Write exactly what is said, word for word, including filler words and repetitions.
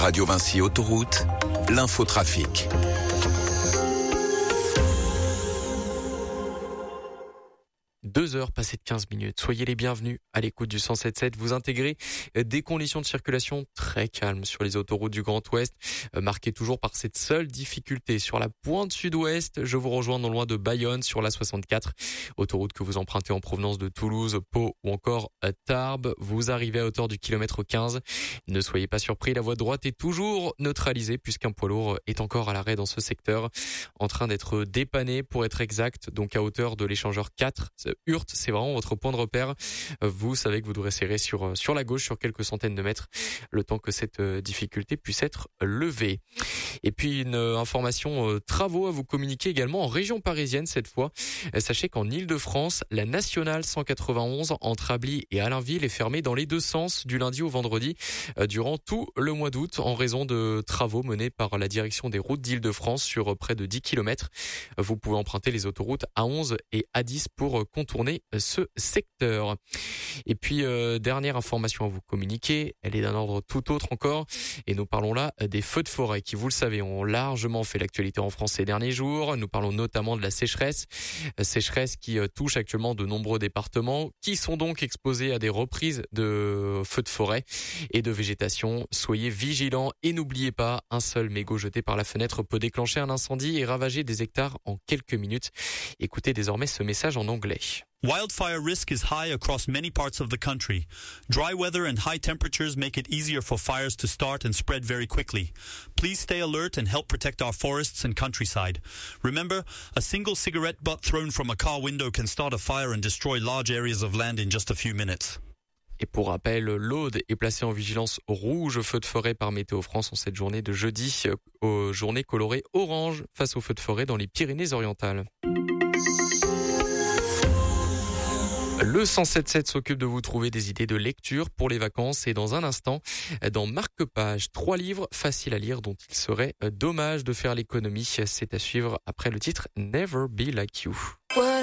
Radio Vinci Autoroute, l'infotrafic. Deux heures passées de quinze minutes. Soyez les bienvenus à l'écoute du cent sept sept. Vous intégrez des conditions de circulation très calmes sur les autoroutes du Grand Ouest, marquées toujours par cette seule difficulté. Sur la pointe sud-ouest, je vous rejoins non loin de Bayonne sur la soixante-quatre, autoroute que vous empruntez en provenance de Toulouse, Pau ou encore Tarbes. Vous arrivez à hauteur du kilomètre quinze. Ne soyez pas surpris, la voie droite est toujours neutralisée puisqu'un poids lourd est encore à l'arrêt dans ce secteur, en train d'être dépanné pour être exact, donc à hauteur de l'échangeur quatre. Hurt, c'est vraiment votre point de repère. Vous savez que vous devrez serrer sur sur la gauche sur quelques centaines de mètres, le temps que cette difficulté puisse être levée. Et puis une information euh, travaux à vous communiquer également en région parisienne cette fois. Sachez qu'en Île-de-France, la nationale cent quatre-vingt-onze entre Ably et Allainville est fermée dans les deux sens du lundi au vendredi euh, durant tout le mois d'août en raison de travaux menés par la direction des routes d'Île-de-France sur près de dix kilomètres. Vous pouvez emprunter les autoroutes A onze et A dix pour contourner ce secteur. Et puis euh, dernière information à vous communiquer, elle est d'un ordre tout autre encore et nous parlons là des feux de forêt qui, vous le savez, ont largement fait l'actualité en France ces derniers jours. Nous parlons notamment de la sécheresse, sécheresse qui touche actuellement de nombreux départements qui sont donc exposés à des reprises de feux de forêt et de végétation. Soyez vigilants et n'oubliez pas, un seul mégot jeté par la fenêtre peut déclencher un incendie et ravager des hectares en quelques minutes. Écoutez désormais ce message en anglais. Wildfire risk is high across many parts of the country. Dry weather and high temperatures make it easier for fires to start and spread very quickly. Please stay alert and help protect our forests and countryside. Remember, a single cigarette butt thrown from a car window can start a fire and destroy large areas of land in just a few minutes. Et pour rappel, l'Aude est placée en vigilance rouge feu de forêt par Météo France en cette journée de jeudi, aux journées colorées orange face aux feux de forêt dans les Pyrénées-Orientales. Le cent sept sept s'occupe de vous trouver des idées de lecture pour les vacances et dans un instant, dans Marque-Page, trois livres faciles à lire dont il serait dommage de faire l'économie. C'est à suivre après le titre Never Be Like You.